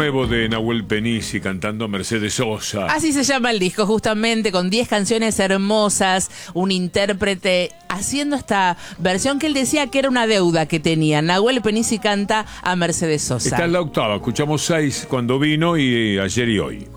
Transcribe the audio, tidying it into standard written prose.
nuevo de Nahuel Penisi cantando Mercedes Sosa. Así se llama el disco, justamente, con 10 canciones hermosas, un intérprete haciendo esta versión que él decía que era una deuda que tenía. Nahuel Penisi canta a Mercedes Sosa. Está en la octava, escuchamos 6 cuando vino y ayer y hoy.